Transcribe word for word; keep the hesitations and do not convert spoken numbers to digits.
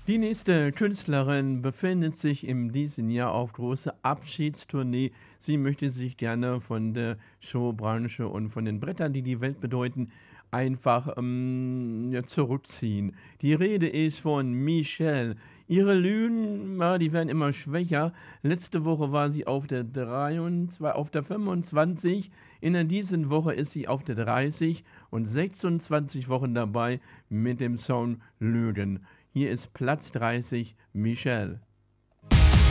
Die nächste Künstlerin befindet sich in diesem Jahr auf großer Abschiedstournee. Sie möchte sich gerne von der Showbranche und von den Brettern, die die Welt bedeuten, einfach ähm, ja, zurückziehen. Die Rede ist von Michelle. Ihre Lügen, ja, die werden immer schwächer. Letzte Woche war sie auf der dreiundzwanzig, auf der fünfundzwanzig. In dieser Woche ist sie auf der dreißig und sechsundzwanzig Wochen dabei mit dem Song Lügen. Hier ist Platz dreißig, Michelle.